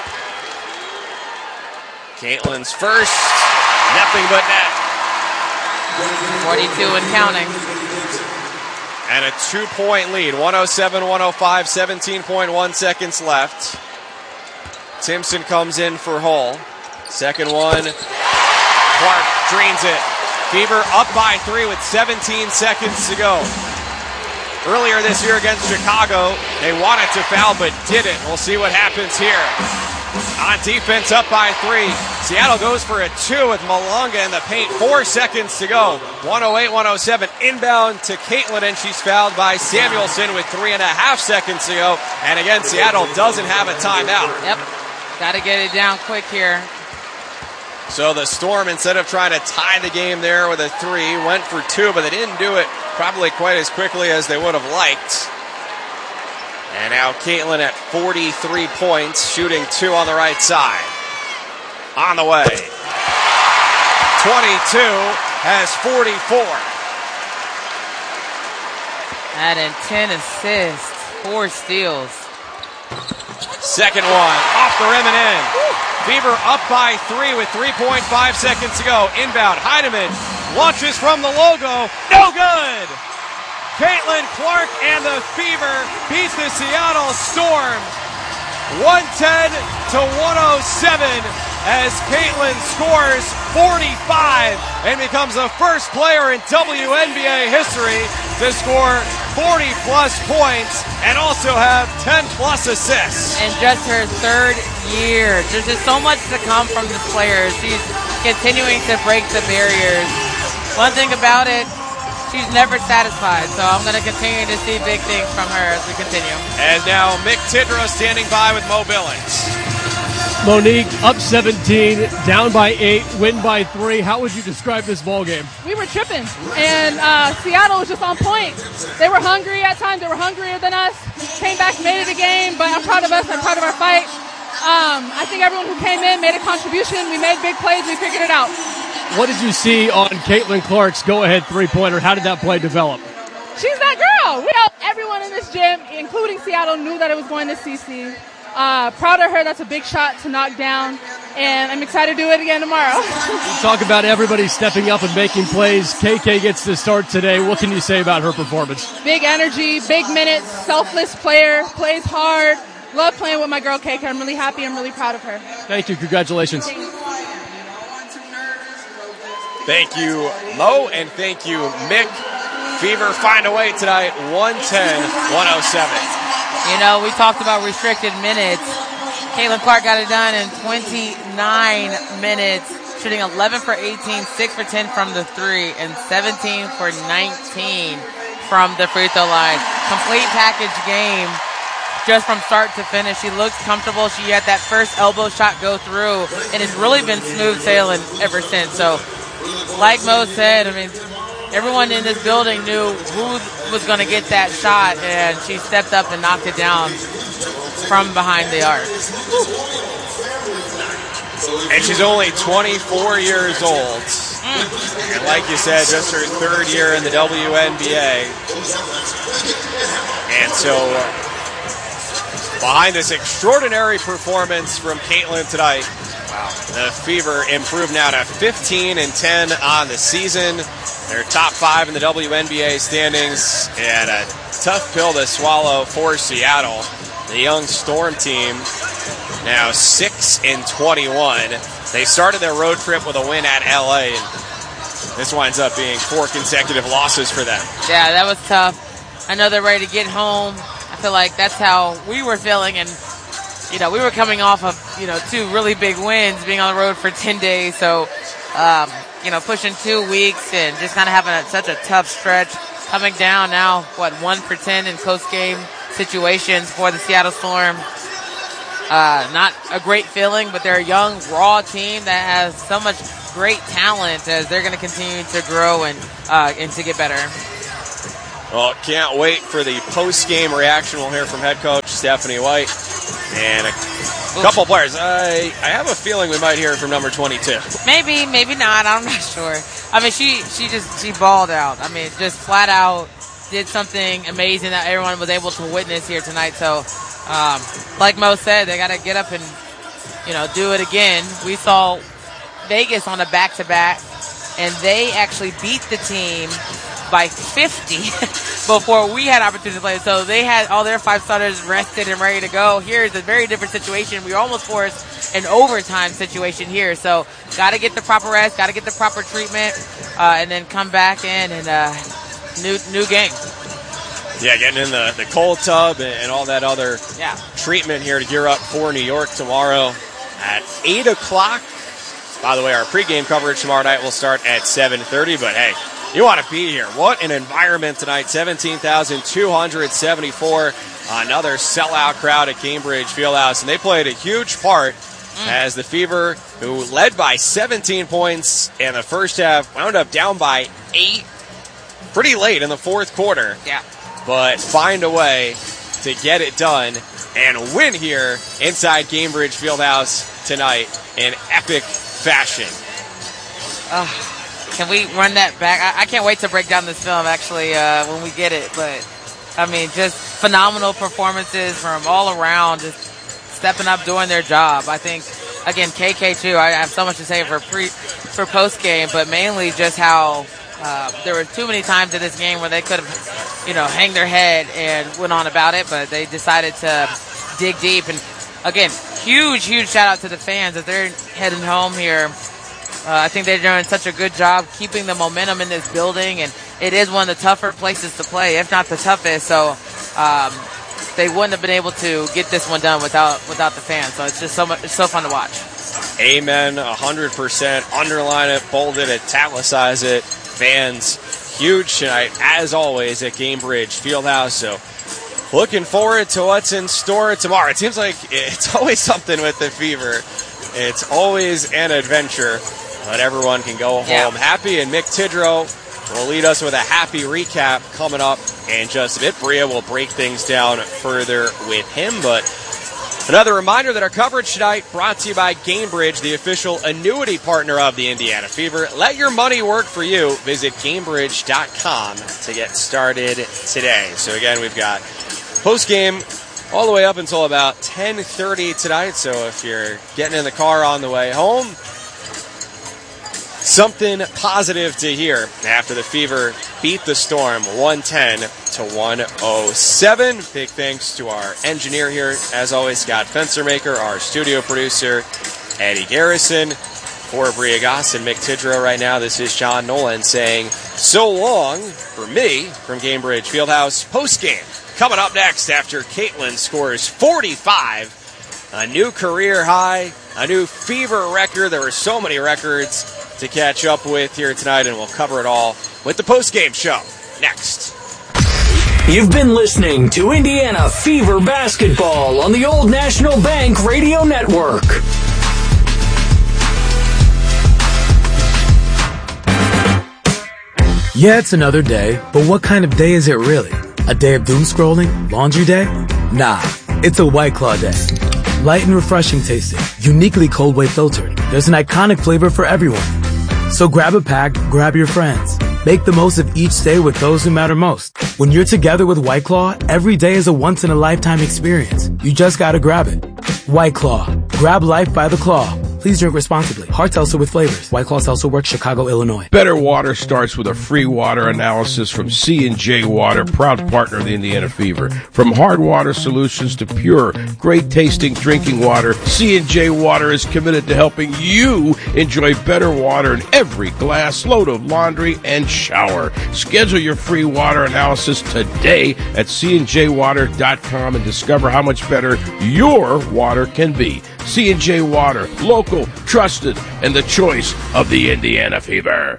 Caitlin's first, nothing but net. 42 and counting. And a 2-point lead, 107-105, 17.1 seconds left. Timpson comes in for Hull. Second one, Clark drains it. Fever up by 3 with 17 seconds to go. Earlier this year against Chicago, they wanted to foul but didn't. We'll see what happens here. On defense, up by 3. Seattle goes for a 2 with Malonga in the paint. 4 seconds to go. 108-107. Inbound to Caitlin, and she's fouled by Samuelson with 3.5 seconds to go. And again, Seattle doesn't have a timeout. Yep. Got to get it down quick here. So the Storm, instead of trying to tie the game there with a 3, went for 2, but they didn't do it probably quite as quickly as they would have liked. And now Caitlin at 43 points, shooting 2 on the right side. On the way. 22 has 44. Adding 10 assists, 4 steals. Second one, off the rim and in. Fever up by 3 with 3.5 seconds to go. Inbound, Heidemann launches from the logo. No good! Caitlin Clark and the Fever beats the Seattle Storm 110-107 as Caitlin scores 45 and becomes the first player in WNBA history to score 40-plus points and also have 10-plus assists. In just her 3rd year. There's just so much to come from this player. She's continuing to break the barriers. One thing about it, she's never satisfied, so I'm going to continue to see big things from her as we continue. And now Mick Tidrow standing by with Mo Billings. Monique, up 17, down by 8, win by 3. How would you describe this ball game? We were tripping, and Seattle was just on point. They were hungry at times. They were hungrier than us. Came back, made it a game, but I'm proud of us. I'm proud of our fight. I think everyone who came in made a contribution. We made big plays. We figured it out. What did you see on Caitlin Clark's go-ahead three-pointer? How did that play develop? She's that girl. Everyone in this gym, including Seattle, knew that it was going to CC. Proud of her. That's a big shot to knock down, and I'm excited to do it again tomorrow. Talk about everybody stepping up and making plays. KK gets to start today. What can you say about her performance? Big energy, big minutes, selfless player, plays hard. Love playing with my girl KK. I'm really happy. I'm really proud of her. Thank you. Congratulations. Thank you, Mo, and thank you, Mick. Fever find a way tonight, 110-107. You know, we talked about restricted minutes. Caitlin Clark got it done in 29 minutes, shooting 11 for 18, 6 for 10 from the 3, and 17 for 19 from the free throw line. Complete package game just from start to finish. She looks comfortable. She had that first elbow shot go through, and it's really been smooth sailing ever since. So, like Mo said, I mean, everyone in this building knew who was going to get that shot, and she stepped up and knocked it down from behind the arc. And she's only 24 years old. And like you said, just her 3rd year in the WNBA. And so, behind this extraordinary performance from Caitlin tonight, the Fever improved now to 15-10 on the season. They're top 5 in the WNBA standings, and a tough pill to swallow for Seattle. The young Storm team now 6-21. They started their road trip with a win at LA, and this winds up being 4 consecutive losses for them. Yeah, that was tough. I know they're ready to get home. I feel like that's how we were feeling, and we were coming off of, 2 really big wins, being on the road for 10 days. So, pushing 2 weeks and just kind of having such a tough stretch. Coming down now, 1 for 10 in close game situations for the Seattle Storm. Not a great feeling, but they're a young, raw team that has so much great talent as they're going to continue to grow and to get better. Well, can't wait for the post-game reaction. We'll hear from head coach Stephanie White and a couple players. I have a feeling we might hear from number 22. Maybe, maybe not. I'm not sure. I mean, she balled out. I mean, just flat out did something amazing that everyone was able to witness here tonight. So, like Mo said, they got to get up and, do it again. We saw Vegas on a back-to-back, and they actually beat the team by 50 before we had opportunity to play. So they had all their 5 starters rested and ready to go. Here's a very different situation. We almost forced an overtime situation here. So got to get the proper rest, got to get the proper treatment, and then come back in and new game. Yeah, getting in the cold tub and all that other treatment here to gear up for New York tomorrow at 8 o'clock. By the way, our pregame coverage tomorrow night will start at 7:30, but hey, you want to be here. What an environment tonight. 17,274. Another sellout crowd at Gainbridge Fieldhouse. And they played a huge part as the Fever, who led by 17 points in the first half, wound up down by 8 pretty late in the fourth quarter. Yeah. But find a way to get it done and win here inside Gainbridge Fieldhouse tonight in epic fashion. Can we run that back? I can't wait to break down this film, actually, when we get it. But, I mean, just phenomenal performances from all around, just stepping up, doing their job. I think, again, KK, too, I have so much to say for post-game, but mainly just how there were too many times in this game where they could have, hanged their head and went on about it, but they decided to dig deep. And, again, huge shout-out to the fans as they're heading home here. I think they're doing such a good job keeping the momentum in this building, and it is one of the tougher places to play, if not the toughest. So they wouldn't have been able to get this one done without the fans. So it's just it's so fun to watch. Amen, 100%. Underline it, bold it, italicize it. Fans, huge tonight, as always, at Gainbridge Fieldhouse. So looking forward to what's in store tomorrow. It seems like it's always something with the Fever. It's always an adventure. But everyone can go home happy, and Mick Tidrow will lead us with a happy recap coming up in just a bit. Bria will break things down further with him, but another reminder that our coverage tonight brought to you by Gainbridge, the official annuity partner of the Indiana Fever. Let your money work for you. Visit Gainbridge.com to get started today. So again, we've got post-game all the way up until about 10:30 tonight, so if you're getting in the car on the way home, something positive to hear after the Fever beat the Storm 110-107. Big thanks to our engineer here, as always, Scott Fencermaker, our studio producer, Eddie Garrison. For Bria Goss and Mick Tidrow right now, this is John Nolan saying so long for me from Gainbridge Fieldhouse postgame. Coming up next after Caitlin scores 45, a new career high, a new Fever record. There were so many records to catch up with here tonight, and we'll cover it all with the postgame show next. You've been listening to Indiana Fever Basketball on the Old National Bank Radio Network. Yeah, it's another day, but what kind of day is it really? A day of doom scrolling? Laundry day? Nah, it's a White Claw day. Light and refreshing tasting, uniquely cold way filtered. There's an iconic flavor for everyone. So grab a pack, grab your friends. Make the most of each day with those who matter most. When you're together with White Claw, every day is a once-in-a-lifetime experience. You just gotta grab it. White Claw. Grab life by the claw. Please drink responsibly. Hard seltzer with flavors. White Claw Seltzer Works, Chicago, Illinois. Better water starts with a free water analysis from C&J Water, proud partner of the Indiana Fever. From hard water solutions to pure, great-tasting drinking water, C&J Water is committed to helping you enjoy better water in every glass, load of laundry, and shower. Schedule your free water analysis today at cnjwater.com and discover how much better your water can be. C&J Water, local, trusted, and the choice of the Indiana Fever.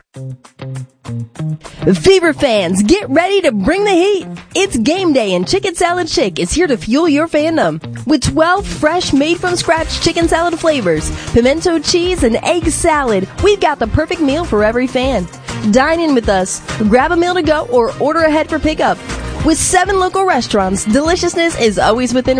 Fever fans, get ready to bring the heat. It's game day and Chicken Salad Chick is here to fuel your fandom. With 12 fresh, made-from-scratch chicken salad flavors, pimento cheese, and egg salad, we've got the perfect meal for every fan. Dine in with us, grab a meal to go, or order ahead for pickup. With 7 local restaurants, deliciousness is always within